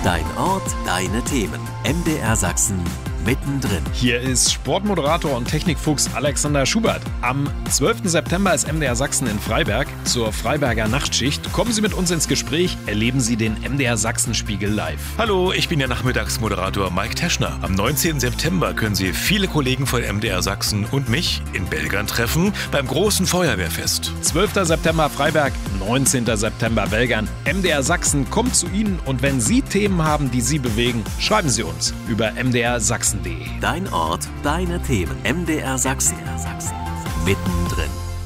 Dein Ort, deine Themen. MDR Sachsen mittendrin. Hier ist Sportmoderator und Technikfuchs Alexander Schubert. Am 12. September ist MDR Sachsen in Freiberg zur Freiberger Nachtschicht. Kommen Sie mit uns ins Gespräch, erleben Sie den MDR Sachsen-Spiegel live. Hallo, ich bin der Nachmittagsmoderator Mike Teschner. Am 19. September können Sie viele Kollegen von MDR Sachsen und mich in Belgern treffen beim großen Feuerwehrfest. 12. September Freiberg, 19. September Belgern. MDR Sachsen kommt zu Ihnen und wenn Sie Themen haben, die Sie bewegen, schreiben Sie uns über mdrsachsen.de. Dein Ort, deine Themen. MDR Sachsen. Mittendrin.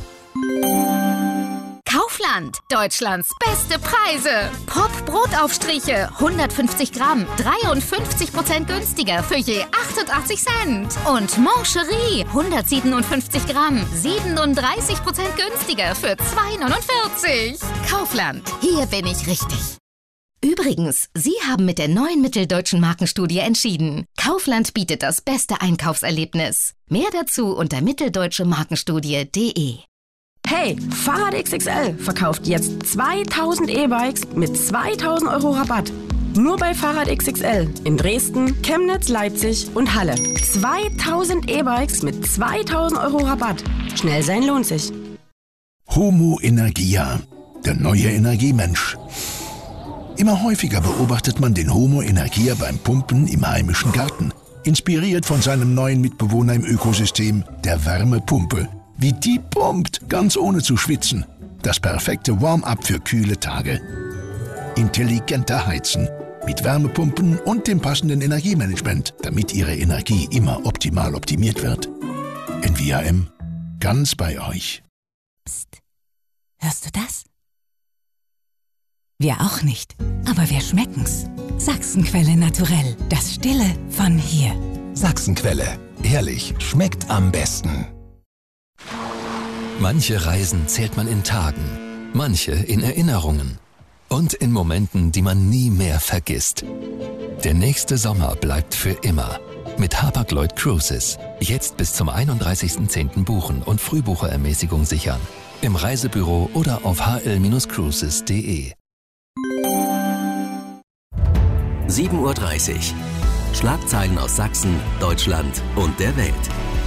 Kaufland. Deutschlands beste Preise. Pop-Brotaufstriche. 150 Gramm. 53% günstiger für je 88 Cent. Und Mancherie. 157 Gramm. 37% günstiger für 2,49. Kaufland. Hier bin ich richtig. Übrigens, Sie haben mit der neuen Mitteldeutschen Markenstudie entschieden. Kaufland bietet das beste Einkaufserlebnis. Mehr dazu unter mitteldeutschemarkenstudie.de. Hey, Fahrrad XXL verkauft jetzt 2000 E-Bikes mit 2000 Euro Rabatt. Nur bei Fahrrad XXL in Dresden, Chemnitz, Leipzig und Halle. 2000 E-Bikes mit 2000 Euro Rabatt. Schnell sein lohnt sich. Homo Energia, der neue Energiemensch. Immer häufiger beobachtet man den Homo Energia beim Pumpen im heimischen Garten. Inspiriert von seinem neuen Mitbewohner im Ökosystem, der Wärmepumpe. Wie die pumpt, ganz ohne zu schwitzen. Das perfekte Warm-up für kühle Tage. Intelligenter Heizen. Mit Wärmepumpen und dem passenden Energiemanagement, damit Ihre Energie immer optimal optimiert wird. NVAM, ganz bei euch. Psst. Hörst du das? Wir auch nicht, aber wir schmecken's. Sachsenquelle naturell, das Stille von hier. Sachsenquelle, ehrlich, schmeckt am besten. Manche Reisen zählt man in Tagen, manche in Erinnerungen und in Momenten, die man nie mehr vergisst. Der nächste Sommer bleibt für immer. Mit Hapag-Lloyd Cruises. Jetzt bis zum 31.10. buchen und Frühbucherermäßigung sichern. Im Reisebüro oder auf hl-cruises.de. 7:30 Uhr. Schlagzeilen aus Sachsen, Deutschland und der Welt.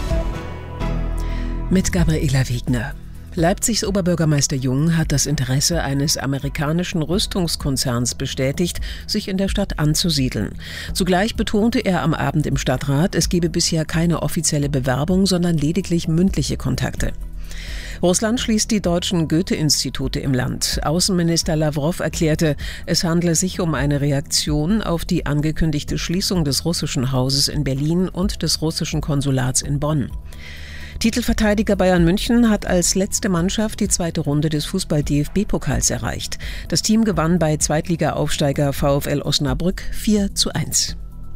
Mit Gabriela Wegner. Leipzigs Oberbürgermeister Jung hat das Interesse eines amerikanischen Rüstungskonzerns bestätigt, sich in der Stadt anzusiedeln. Zugleich betonte er am Abend im Stadtrat, es gebe bisher keine offizielle Bewerbung, sondern lediglich mündliche Kontakte. Russland schließt die deutschen Goethe-Institute im Land. Außenminister Lawrow erklärte, es handle sich um eine Reaktion auf die angekündigte Schließung des russischen Hauses in Berlin und des russischen Konsulats in Bonn. Titelverteidiger Bayern München hat als letzte Mannschaft die zweite Runde des Fußball-DFB-Pokals erreicht. Das Team gewann bei Zweitliga-Aufsteiger VfL Osnabrück 4:1.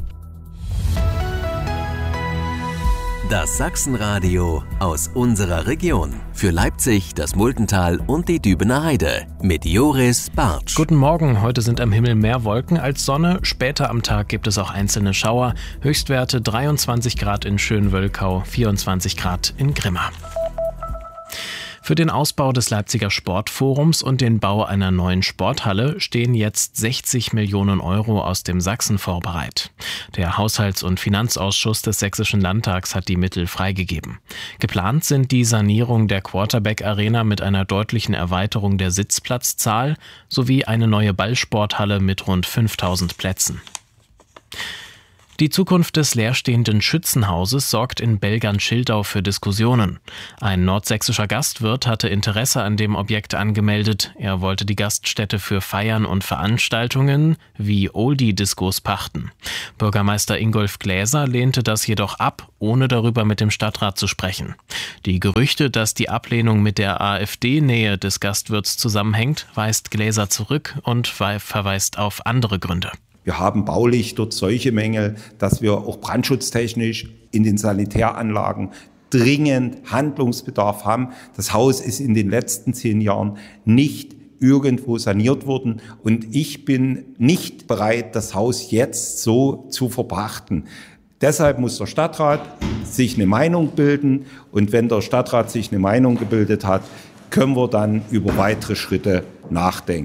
Das Sachsenradio aus unserer Region. Für Leipzig, das Muldental und die Dübener Heide. Mit Joris Bartsch. Guten Morgen, heute sind am Himmel mehr Wolken als Sonne. Später am Tag gibt es auch einzelne Schauer. Höchstwerte 23 Grad in Schönwölkau, 24 Grad in Grimma. Für den Ausbau des Leipziger Sportforums und den Bau einer neuen Sporthalle stehen jetzt 60 Millionen Euro aus dem Sachsenfonds bereit. Der Haushalts- und Finanzausschuss des Sächsischen Landtags hat die Mittel freigegeben. Geplant sind die Sanierung der Quarterback Arena mit einer deutlichen Erweiterung der Sitzplatzzahl sowie eine neue Ballsporthalle mit rund 5000 Plätzen. Die Zukunft des leerstehenden Schützenhauses sorgt in Belgern-Schildau für Diskussionen. Ein nordsächsischer Gastwirt hatte Interesse an dem Objekt angemeldet. Er wollte die Gaststätte für Feiern und Veranstaltungen wie Oldie-Discos pachten. Bürgermeister Ingolf Gläser lehnte das jedoch ab, ohne darüber mit dem Stadtrat zu sprechen. Die Gerüchte, dass die Ablehnung mit der AfD-Nähe des Gastwirts zusammenhängt, weist Gläser zurück und verweist auf andere Gründe. Wir haben baulich dort solche Mängel, dass wir auch brandschutztechnisch in den Sanitäranlagen dringend Handlungsbedarf haben. Das Haus ist in den letzten 10 Jahren nicht irgendwo saniert worden und ich bin nicht bereit, das Haus jetzt so zu verpachten. Deshalb muss der Stadtrat sich eine Meinung bilden und wenn der Stadtrat sich eine Meinung gebildet hat, können wir dann über weitere Schritte nachdenken.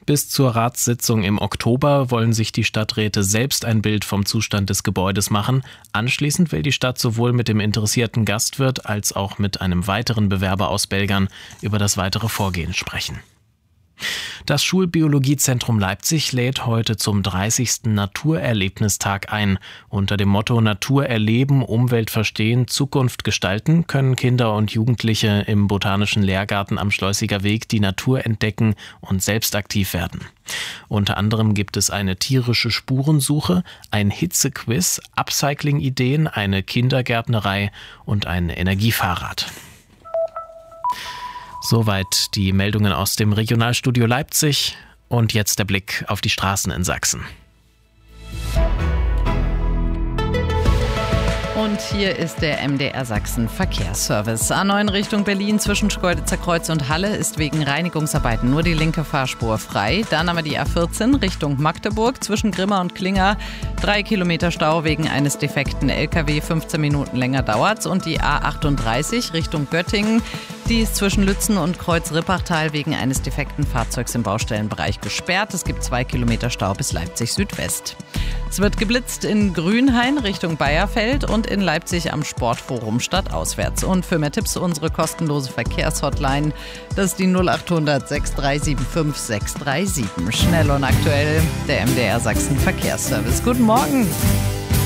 Bis zur Ratssitzung im Oktober wollen sich die Stadträte selbst ein Bild vom Zustand des Gebäudes machen. Anschließend will die Stadt sowohl mit dem interessierten Gastwirt als auch mit einem weiteren Bewerber aus Belgern über das weitere Vorgehen sprechen. Das Schulbiologiezentrum Leipzig lädt heute zum 30. Naturerlebnistag ein. Unter dem Motto Natur erleben, Umwelt verstehen, Zukunft gestalten können Kinder und Jugendliche im Botanischen Lehrgarten am Schleusiger Weg die Natur entdecken und selbst aktiv werden. Unter anderem gibt es eine tierische Spurensuche, ein Hitzequiz, Upcycling-Ideen, eine Kindergärtnerei und ein Energiefahrrad. Soweit die Meldungen aus dem Regionalstudio Leipzig und jetzt der Blick auf die Straßen in Sachsen. Und hier ist der MDR Sachsen Verkehrsservice. A9 Richtung Berlin zwischen Schkeuditzer Kreuz und Halle ist wegen Reinigungsarbeiten nur die linke Fahrspur frei. Dann aber die A14 Richtung Magdeburg zwischen Grimma und Klinger. 3 Kilometer Stau wegen eines defekten LKW, 15 Minuten länger dauert's. Und die A38 Richtung Göttingen. Die ist zwischen Lützen und Kreuz-Rippachtal wegen eines defekten Fahrzeugs im Baustellenbereich gesperrt. Es gibt 2 Kilometer Stau bis Leipzig Südwest. Es wird geblitzt in Grünhain Richtung Bayerfeld und in Leipzig am Sportforum stadtauswärts. Und für mehr Tipps unsere kostenlose Verkehrshotline, das ist die 0800 6375 637. Schnell und aktuell, der MDR Sachsen Verkehrsservice. Guten Morgen.